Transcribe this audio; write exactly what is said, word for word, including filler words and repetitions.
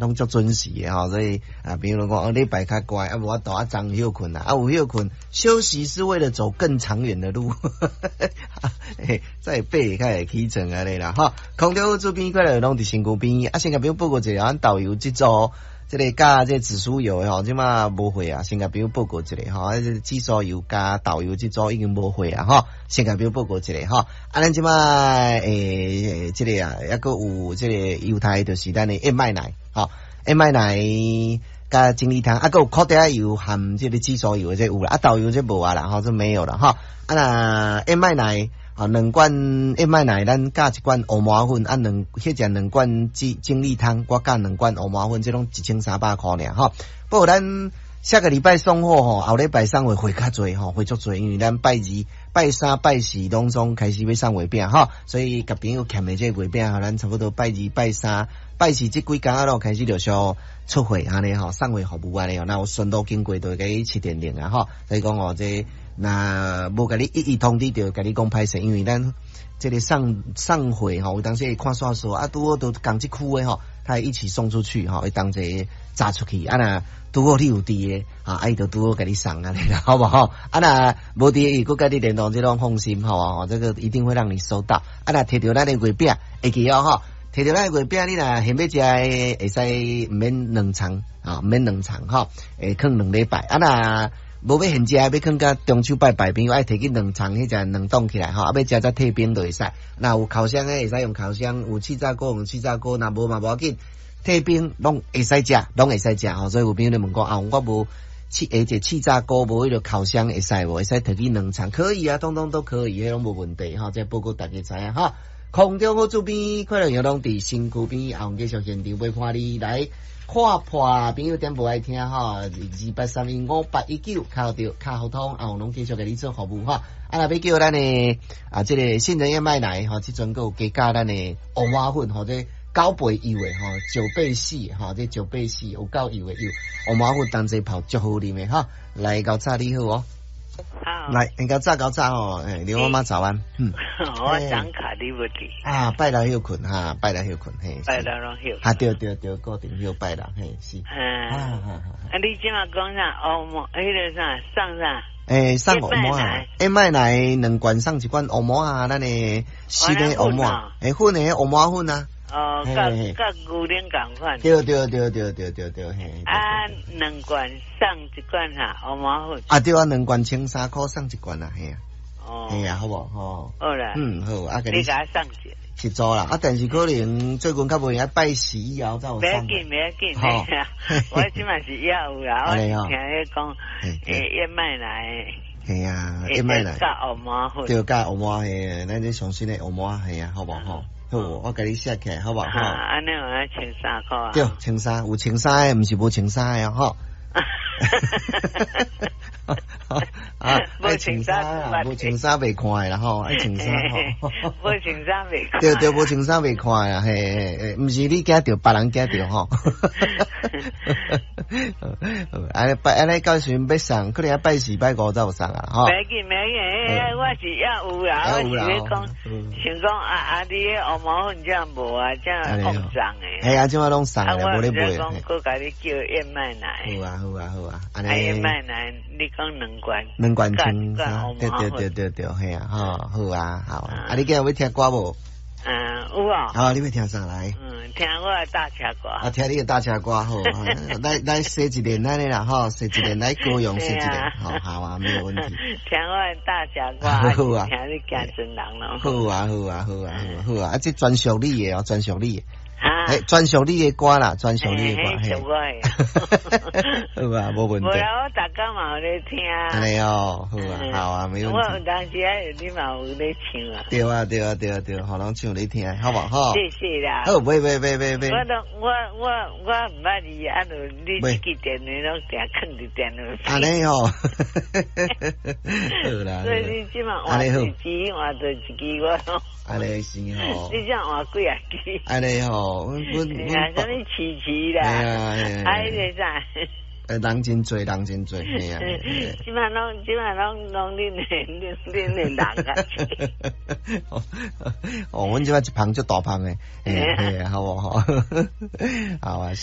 拢足准时的吼，所以啊，比如讲礼拜较乖，啊无我大昨昏休困啊，啊有休困，休息是为了走更长远的路，嘿，再爬较会起床啊咧啦，吼，空调这边快乐拢伫身躯边，啊，先甲朋友报告一下，咱导游即组。这个加这紫苏油吼，即马无货啊，先甲朋友报告一下吼，啊，这紫苏油加豆油即组已经无货啊吼，先甲朋友报告一下吼。啊，咱即马诶，这个啊，抑个有这个犹太就是咱的燕麦奶，吼，燕麦奶加精力汤，啊，个有烤底油含这个紫苏油这有啦，啊，豆油这无啊啦，吼，这没有了哈。啊，那燕麦奶。啊，两罐燕麦奶，咱加一罐黑麻粉，啊，两迄只两罐精精力汤，我加两罐黑麻粉，这拢一千三百块尔吼。不过咱下个礼拜送货吼，后礼拜送货会较济吼，会足济，因为咱拜二、拜三、拜四拢总开始要送月饼吼，所以甲朋友欠的这月饼，咱差不多拜二、拜三、拜四这几工啊，咯开始就需出货安尼吼，送货服务安尼吼，那有顺路经过就给七点零啊吼，所以讲哦这。那无甲你一一通知着，甲你讲歹势，因为咱这个上上回吼，有当时会看煞说啊，拄好都讲即区诶吼，他一起送出去吼，会当这炸出去啊那拄好你有伫诶啊，啊伊就拄好甲你送啊，好不好？啊那无伫诶，伊佫甲你联络，这种放心吼啊，这个一定会让你收到。啊那摕着咱诶月饼，会记哦吼，摕着咱诶月饼，你若嫌要食诶，会使毋免两层啊，毋免两层吼，会放两礼拜啊那。无要现食，要放甲中秋拜拜，朋友爱摕去两层，迄只两冻起来吼，啊要食则退冰就会使。那有烤箱诶，会使用烤箱；有气炸锅用气炸锅，那无嘛无要紧，退冰拢会使食，拢会使食吼。所以有朋友咧问讲啊，我无气，而且气炸锅无迄个烤箱会使无？会使摕去两层，可以啊，通通都可以，迄拢无问题吼。这报告大家知影哈。空中好主编，快乐游拢伫身躯边，后继续现场陪伴你来。看破朋友点无爱听吼，二八三一五八一九靠着卡好通，后拢继续给你做服务哈。啊，若要叫咱的啊，这个杏仁燕麦奶吼，即阵个有加加咱的黑麻粉或者九倍油的吼，九倍四吼，这九倍四有够油的油，黑麻粉当这泡足好啉的哈。来搞炸你好哦。好，来，你搞炸搞炸哦，诶，刘妈妈早安，嗯， 我张卡你不滴啊，拜六休困哈，拜六休困嘿， 拜六拢休， 啊对对对，固定休拜六嘿是， 嗯，啊啊，你今嘛讲啥？哦毛，迄个啥上啥？ 诶，上欧毛啊，燕麦奶两罐上一罐欧毛啊，咱的新的欧毛，诶，粉的欧毛粉啊。 哦，甲甲牛奶共款。 对对对对对对对嘿。 啊，两罐送一罐哈，黑麻粉。 啊对啊，两罐千三块送一罐啊，嘿啊。 哦。 嘿啊，好无吼。 好啦。 嗯好，啊， 你给他送一。 是做啦，啊，但是可能最近较无闲拜四以后才有送。 袂要紧，袂要紧，嘿啊，我即嘛是要有啦，我是听伊讲，诶，燕麦奶。 系啊，燕麦奶。 加黑麻粉。 对，加黑麻嘿，咱这上新的黑麻系啊，好无吼？好，我甲你写起来，好不好？ 哈，安尼我要千三块啊。 对，千三，有千三的，毋是无千三的吼。啊，无千三啊，无千三袂看啦吼，爱千三吼。 无千三袂看。 对对，无千三袂看啦，嘿嘿嘿，毋是你惊着，别人惊着吼。安尼拜，安尼到时要送，可能要拜四拜五才有送啊，吼。 袂紧袂紧，我是要有啦，我是咧讲，想讲啊啊，你黑麻粉这样无啊，这样放上诶。 系啊，即马拢送咧，无咧卖。 我讲，佮甲你叫燕麦奶。 好啊好啊好啊，安尼。 燕麦奶，你讲两罐。 两罐千三，对对对对对，系啊，吼，好啊好啊，啊你今日要听歌无？ 嗯，有啊。 好，你要听啥来？ 嗯，听我的大车歌。啊， 听你的大车歌好，来来写一连安尼啦，吼，写一连来歌咏写一连，好好啊，没有问题。 听我的大车歌， 好啊， 听你讲真人咯。 好啊好啊好啊好啊，啊这专属你的哦，专属你的。诶，专属你的歌啦，专属你的歌， 嘿，我的， 好啊，无问题。 无啦，我大家嘛有咧听。 安尼哦，好啊，好啊，没问题。 我有当时啊，你嘛有咧唱啊。 对啊，对啊，对啊，对啊，好人唱你听，好不好？ 谢谢啦。 好，喂喂喂喂喂。 我都我我我唔捌你，啊，就你这个电话拢定放伫电话。 安尼哦。好啦。 所以你即嘛换一支，换做一支我。 安尼是吼。 你这换几啊支？ 安尼吼，阮阮阮。 啊，什么琪琪啦？ 哎呀， 哎，个啥？ 诶，人真多，人真多，嘿啊！ 即摆拢，即摆拢拢恁诶，恁恁诶人啊！ 哦，阮即摆一胖就大胖诶，嘿嘿，好不好？好啊。